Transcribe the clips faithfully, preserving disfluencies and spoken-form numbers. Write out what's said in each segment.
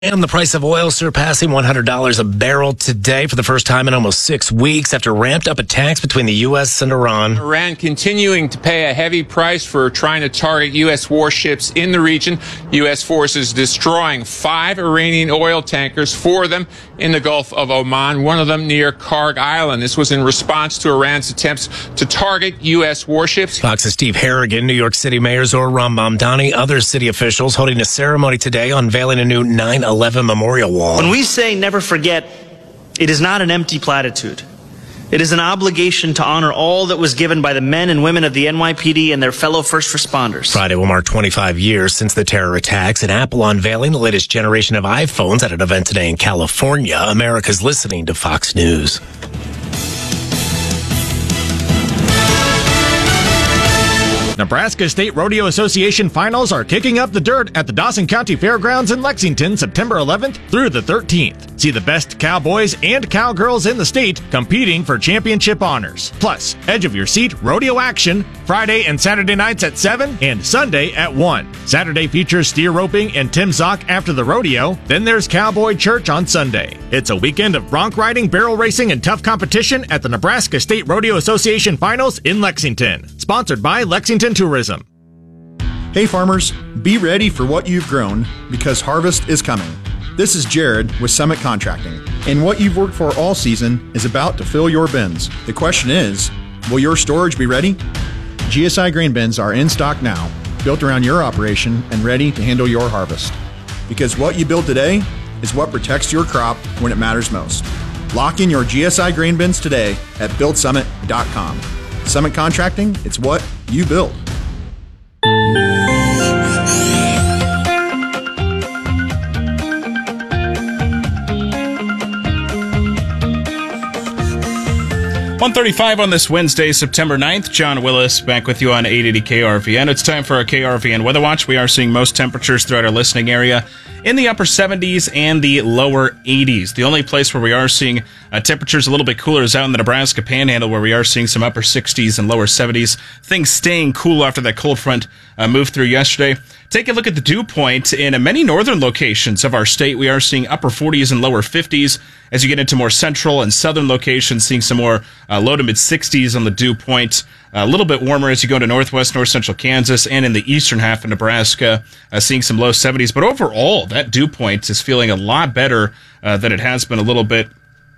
And the price of oil surpassing one hundred dollars a barrel today for the first time in almost six weeks after ramped up attacks between the U S and Iran. Iran continuing to pay a heavy price for trying to target U S warships in the region. U S forces destroying five Iranian oil tankers, four of them in the Gulf of Oman, one of them near Karg Island. This was in response to Iran's attempts to target U S warships. Fox's Steve Harrigan, New York City Mayor Zohran Mamdani, other city officials holding a ceremony today unveiling a new nine eleven memorial wall. When we say never forget, it is not an empty platitude. It is an obligation to honor all that was given by the men and women of the N Y P D and their fellow first responders. Friday will mark twenty-five years since the terror attacks, and Apple unveiling the latest generation of iPhones at an event today in California. America's listening to Fox News. Nebraska State Rodeo Association finals are kicking up the dirt at the Dawson County Fairgrounds in Lexington September eleventh through the thirteenth. See the best cowboys and cowgirls in the state competing for championship honors. Plus, edge of your seat rodeo action Friday and Saturday nights at seven and Sunday at one. Saturday features steer roping and Tim Zock after the rodeo. Then there's Cowboy Church on Sunday. It's a weekend of bronc riding, barrel racing, and tough competition at the Nebraska State Rodeo Association finals in Lexington. Sponsored by Lexington Tourism. Hey farmers, be ready for what you've grown because harvest is coming. This is Jared with Summit Contracting, and what you've worked for all season is about to fill your bins. The question is, will your storage be ready? G S I grain bins are in stock now, built around your operation and ready to handle your harvest. Because what you build today is what protects your crop when it matters most. Lock in your G S I grain bins today at build summit dot com. Summit Contracting, it's what you build. one thirty-five on this Wednesday, September ninth. John Willis back with you on eight eighty K R V N. It's time for our K R V N Weather Watch. We are seeing most temperatures throughout our listening area in the upper seventies and the lower eighties. The only place where we are seeing uh, temperatures a little bit cooler is out in the Nebraska Panhandle, where we are seeing some upper sixties and lower seventies. Things staying cool after that cold front uh, moved through yesterday. Take a look at the dew point. In many northern locations of our state, we are seeing upper forties and lower fifties. As you get into more central and southern locations, seeing some more uh, low to mid sixties on the dew point. A little bit warmer as you go to northwest, north central Kansas, and in the eastern half of Nebraska, uh, seeing some low seventies. But overall, that dew point is feeling a lot better uh, than it has been a little bit.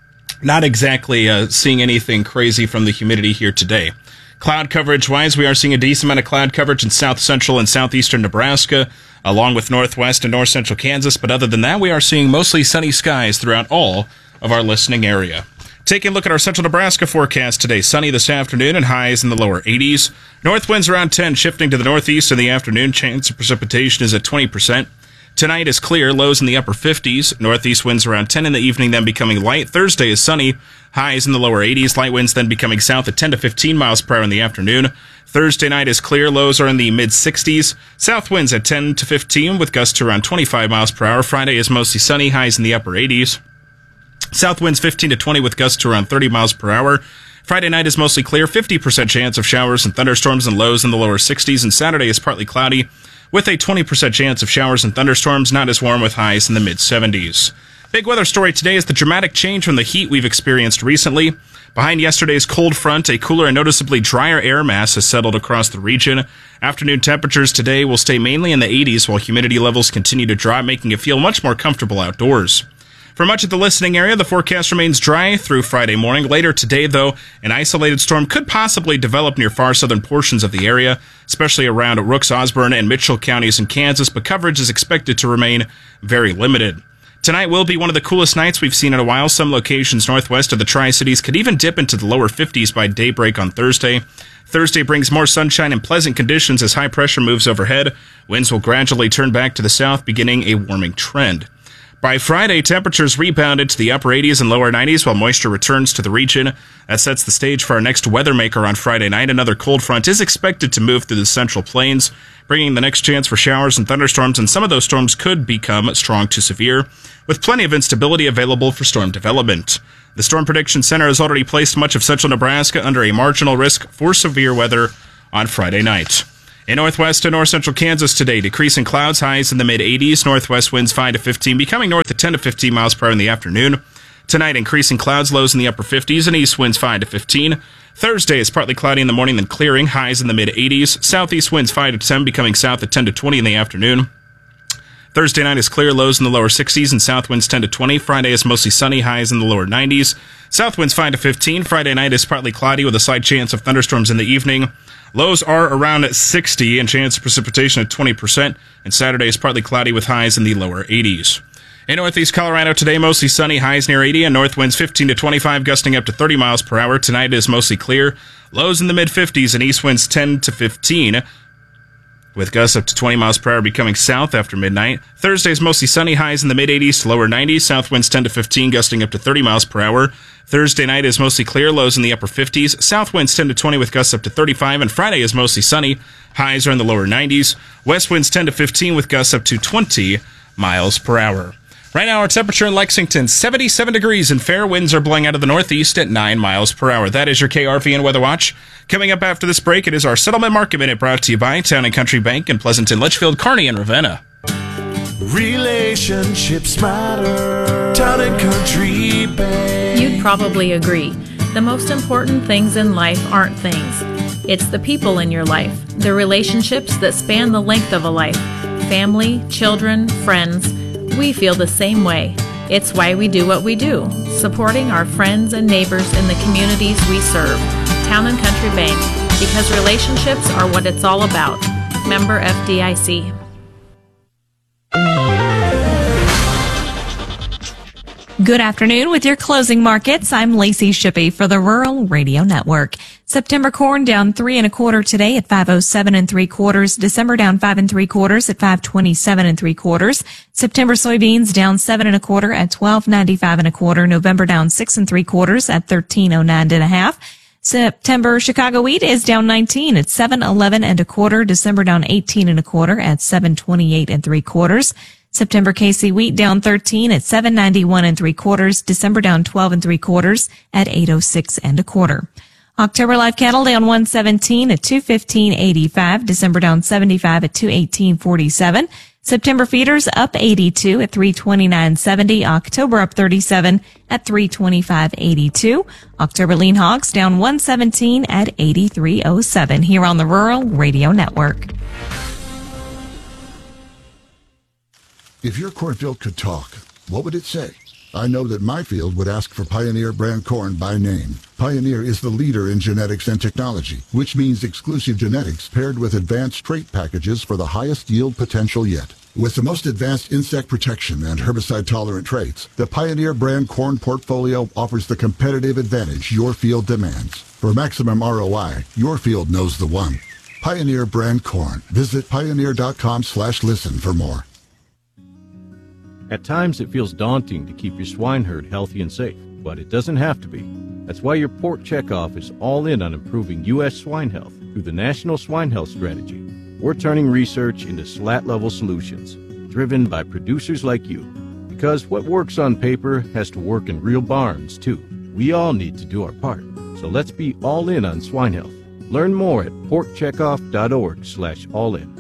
Not exactly uh, seeing anything crazy from the humidity here today. Cloud coverage-wise, we are seeing a decent amount of cloud coverage in south central and southeastern Nebraska, along with northwest and north central Kansas. But other than that, we are seeing mostly sunny skies throughout all of our listening area. Taking a look at our central Nebraska forecast today. Sunny this afternoon and highs in the lower eighties. North winds around ten, shifting to the northeast in the afternoon. Chance of precipitation is at twenty percent. Tonight is clear, lows in the upper fifties. Northeast winds around ten in the evening, then becoming light. Thursday is sunny, highs in the lower eighties. Light winds then becoming south at ten to fifteen miles per hour in the afternoon. Thursday night is clear, lows are in the mid sixties. South winds at ten to fifteen with gusts to around twenty-five miles per hour. Friday is mostly sunny, highs in the upper eighties. South winds fifteen to twenty with gusts to around thirty miles per hour. Friday night is mostly clear, fifty percent chance of showers and thunderstorms and lows in the lower sixties. And Saturday is partly cloudy with a twenty percent chance of showers and thunderstorms, not as warm with highs in the mid seventies. Big weather story today is the dramatic change from the heat we've experienced recently. Behind yesterday's cold front, a cooler and noticeably drier air mass has settled across the region. Afternoon temperatures today will stay mainly in the eighties while humidity levels continue to drop, making it feel much more comfortable outdoors. For much of the listening area, the forecast remains dry through Friday morning. Later today, though, an isolated storm could possibly develop near far southern portions of the area, especially around Rooks, Osborne, and Mitchell counties in Kansas, but coverage is expected to remain very limited. Tonight will be one of the coolest nights we've seen in a while. Some locations northwest of the Tri-Cities could even dip into the lower fifties by daybreak on Thursday. Thursday brings more sunshine and pleasant conditions as high pressure moves overhead. Winds will gradually turn back to the south, beginning a warming trend. By Friday, temperatures rebounded to the upper eighties and lower nineties while moisture returns to the region. That sets the stage for our next weather maker on Friday night. Another cold front is expected to move through the central plains, bringing the next chance for showers and thunderstorms, and some of those storms could become strong to severe, with plenty of instability available for storm development. The Storm Prediction Center has already placed much of central Nebraska under a marginal risk for severe weather on Friday night. In northwest and north central Kansas today, decreasing clouds, highs in the mid eighties, northwest winds five to fifteen, becoming north at ten to fifteen miles per hour in the afternoon. Tonight, increasing clouds, lows in the upper fifties, and east winds five to fifteen. Thursday is partly cloudy in the morning, then clearing, highs in the mid eighties, southeast winds five to ten, becoming south at ten to twenty in the afternoon. Thursday night is clear, lows in the lower sixties, and south winds ten to twenty. Friday is mostly sunny, highs in the lower nineties. South winds five to fifteen. Friday night is partly cloudy with a slight chance of thunderstorms in the evening. Lows are around sixty and chance of precipitation at twenty percent. And Saturday is partly cloudy with highs in the lower eighties. In northeast Colorado today, mostly sunny, highs near eighty, and north winds fifteen to twenty-five, gusting up to thirty miles per hour. Tonight is mostly clear, lows in the mid fifties, and east winds ten to fifteen. With gusts up to twenty miles per hour becoming south after midnight. Thursday is mostly sunny, highs in the mid-eighties to lower nineties, south winds ten to fifteen, gusting up to thirty miles per hour. Thursday night is mostly clear, lows in the upper fifties, south winds ten to twenty with gusts up to thirty-five, and Friday is mostly sunny, highs are in the lower nineties, west winds ten to fifteen with gusts up to twenty miles per hour. Right now, our temperature in Lexington, seventy-seven degrees, and fair winds are blowing out of the northeast at nine miles per hour. That is your K R V N Weather Watch. Coming up after this break, it is our Settlement Market Minute brought to you by Town and Country Bank in Pleasanton, Litchfield, Kearney, and Ravenna. Relationships matter. Town and Country Bank. You'd probably agree. The most important things in life aren't things. It's the people in your life, the relationships that span the length of a life. Family, children, friends. We feel the same way. It's why we do what we do, supporting our friends and neighbors in the communities we serve. Town and Country Bank, because relationships are what it's all about. Member F D I C. Good afternoon with your closing markets. I'm Lacey Shippey for the Rural Radio Network. September corn down three and a quarter today at five oh seven and three quarters. December down five and three quarters at five twenty-seven and three quarters. September soybeans down seven and a quarter at twelve ninety-five and a quarter. November down six and three quarters at thirteen oh nine and a half. September Chicago wheat is down nineteen at seven eleven and a quarter. December down eighteen and a quarter at seven twenty-eight and three quarters. September K C wheat down thirteen at seven ninety-one and three quarters. December down twelve and three quarters at eight oh six and a quarter. October live cattle down one seventeen at two fifteen eighty-five. December down seventy-five at two eighteen forty-seven. September feeders up eighty-two at three twenty-nine seventy. October up thirty-seven at three twenty-five eighty-two. October lean hogs down one seventeen at eighty-three oh seven here on the Rural Radio Network. If your cornfield could talk, what would it say? I know that my field would ask for Pioneer brand corn by name. Pioneer is the leader in genetics and technology, which means exclusive genetics paired with advanced trait packages for the highest yield potential yet. With the most advanced insect protection and herbicide-tolerant traits, the Pioneer brand corn portfolio offers the competitive advantage your field demands. For maximum R O I, your field knows the one. Pioneer brand corn. Visit pioneer.com slash listen for more. At times it feels daunting to keep your swine herd healthy and safe, but it doesn't have to be. That's why your Pork Checkoff is all in on improving U S swine health through the National Swine Health Strategy. We're turning research into slat-level solutions, driven by producers like you. Because what works on paper has to work in real barns, too. We all need to do our part. So let's be all in on swine health. Learn more at porkcheckoff.org slash all in.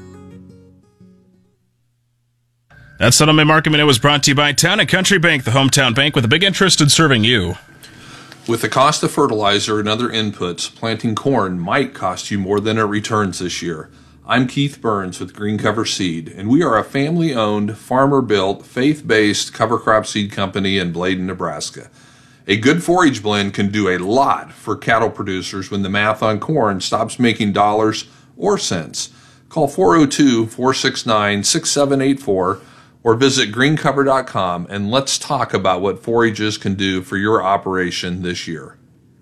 That Settlement Market Minute was brought to you by Town and Country Bank, the hometown bank with a big interest in serving you. With the cost of fertilizer and other inputs, planting corn might cost you more than it returns this year. I'm Keith Burns with Green Cover Seed, and we are a family-owned, farmer-built, faith-based cover crop seed company in Bladen, Nebraska. A good forage blend can do a lot for cattle producers when the math on corn stops making dollars or cents. Call four oh two, four six nine, six seven eight four or visit green cover dot com and let's talk about what forages can do for your operation this year.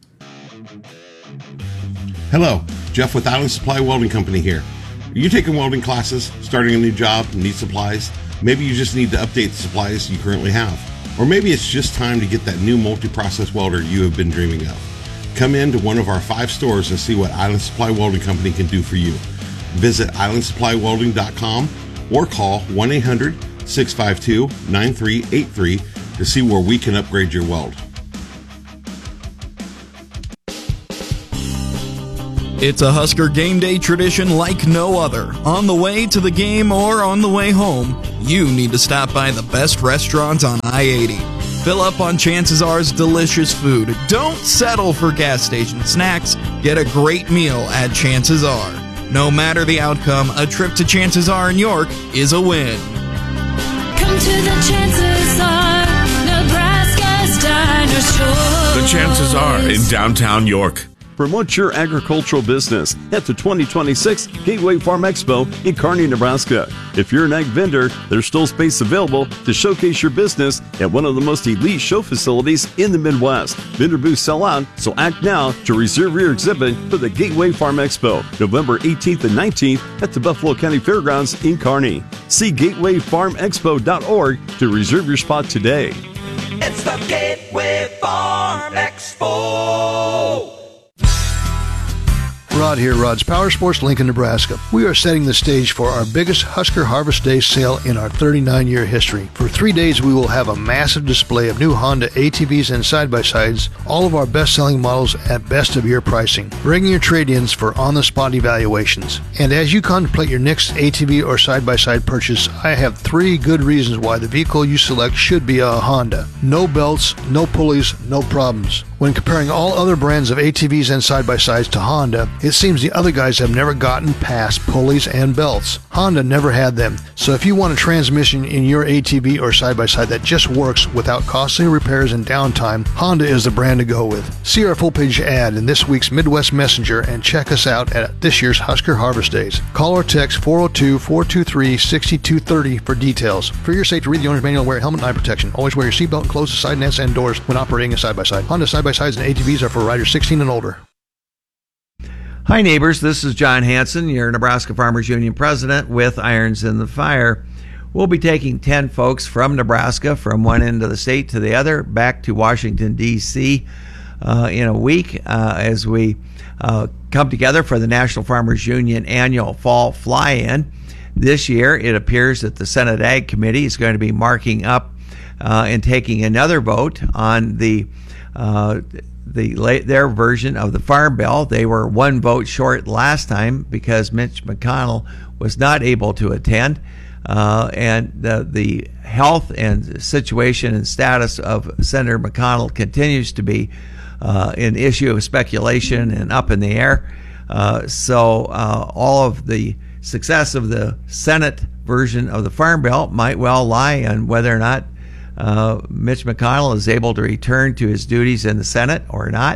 Hello, Jeff with Island Supply Welding Company here. Are you taking welding classes, starting a new job, and need supplies? Maybe you just need to update the supplies you currently have. Or maybe it's just time to get that new multi-process welder you have been dreaming of. Come in to one of our five stores and see what Island Supply Welding Company can do for you. Visit island supply welding dot com or call one eight hundred, six five two, nine three eight three to see where we can upgrade your weld. It's a Husker game day tradition like no other. On the way to the game or on the way home, you need to stop by the best restaurant on I eighty. Fill up on Chances R's delicious food. Don't settle for gas station snacks. Get a great meal at Chances R. No matter the outcome, a trip to Chances R in York is a win. Come to the Chances R, Nebraska's Dinosaurs. The Chances Are in downtown York. Promote your agricultural business at the twenty twenty-six Gateway Farm Expo in Kearney, Nebraska. If you're an ag vendor, there's still space available to showcase your business at one of the most elite show facilities in the Midwest. Vendor booths sell out, so act now to reserve your exhibit for the Gateway Farm Expo, November eighteenth and nineteenth at the Buffalo County Fairgrounds in Kearney. See gateway farm expo dot org to reserve your spot today. It's the Gateway Farm Expo. Rod here, Rod's Power Sports, Lincoln, Nebraska. We are setting the stage for our biggest Husker Harvest Day sale in our thirty-nine-year history. For three days, we will have a massive display of new Honda A T Vs and side-by-sides, all of our best-selling models at best-of-year pricing. Bring your trade-ins for on-the-spot evaluations. And as you contemplate your next A T V or side-by-side purchase, I have three good reasons why the vehicle you select should be a Honda. No belts, no pulleys, no problems. When comparing all other brands of A T Vs and side-by-sides to Honda, it seems the other guys have never gotten past pulleys and belts. Honda never had them, so if you want a transmission in your A T V or side-by-side that just works without costly repairs and downtime, Honda is the brand to go with. See our full-page ad in this week's Midwest Messenger and check us out at this year's Husker Harvest Days. Call or text four oh two, four two three, six two three oh for details. For your safety, read the owner's manual and wear a helmet and eye protection. Always wear your seatbelt and close the side nets and doors when operating a side-by-side. Honda side-by-sides and A T Vs are for riders sixteen and older. Hi, neighbors. This is John Hanson, your Nebraska Farmers Union president with Irons in the Fire. We'll be taking ten folks from Nebraska, from one end of the state to the other, back to Washington, D C uh, in a week uh, as we uh, come together for the National Farmers Union annual fall fly-in. This year, it appears that the Senate Ag Committee is going to be marking up uh, and taking another vote on the uh, the their version of the Farm Bill. They were one vote short last time because Mitch McConnell was not able to attend, uh, and the, the health and situation and status of Senator McConnell continues to be uh, an issue of speculation and up in the air. Uh, so uh, all of the success of the Senate version of the Farm Bill might well lie on whether or not Uh, Mitch McConnell is able to return to his duties in the Senate or not.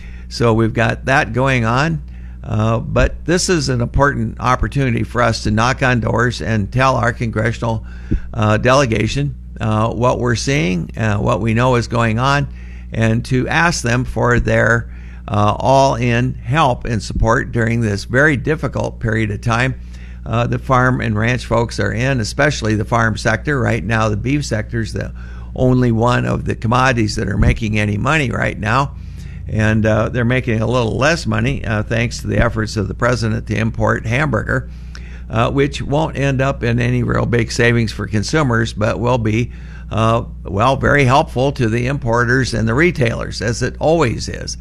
So we've got that going on. Uh, but this is an important opportunity for us to knock on doors and tell our congressional uh, delegation uh, what we're seeing, uh, what we know is going on, and to ask them for their uh, all-in help and support during this very difficult period of time Uh, the farm and ranch folks are in, especially the farm sector. Right now, the beef sector is the only one of the commodities that are making any money right now. And uh, they're making a little less money uh, thanks to the efforts of the president to import hamburger, uh, which won't end up in any real big savings for consumers, but will be, uh, well, very helpful to the importers and the retailers, as it always is.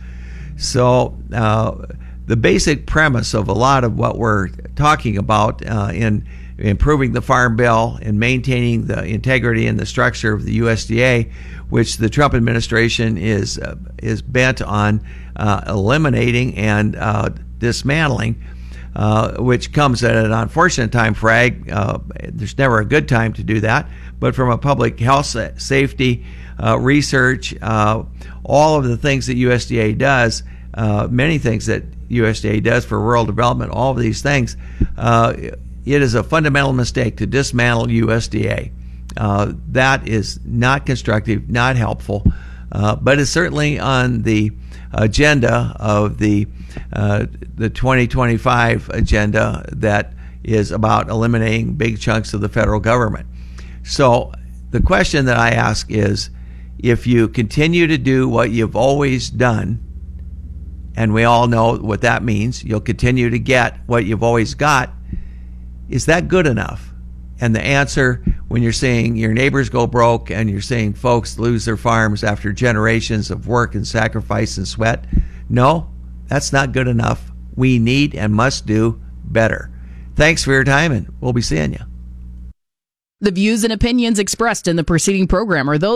So, uh, the basic premise of a lot of what we're talking about uh, in improving the Farm Bill and maintaining the integrity and the structure of the U S D A, which the Trump administration is uh, is bent on uh, eliminating and uh, dismantling, uh, which comes at an unfortunate time for ag. Uh, there's never a good time to do that, but from a public health safety, uh, research, uh, all of the things that U S D A does, uh, many things that U S D A does for rural development, all of these things, uh, it is a fundamental mistake to dismantle U S D A. Uh, that is not constructive, not helpful, uh, but it's certainly on the agenda of the uh, the twenty twenty-five agenda that is about eliminating big chunks of the federal government. So the question that I ask is, if you continue to do what you've always done, and we all know what that means, you'll continue to get what you've always got, is that good enough? And the answer, when you're seeing your neighbors go broke and you're seeing folks lose their farms after generations of work and sacrifice and sweat, no, that's not good enough. We need and must do better. Thanks for your time, and we'll be seeing you. The views and opinions expressed in the preceding program are those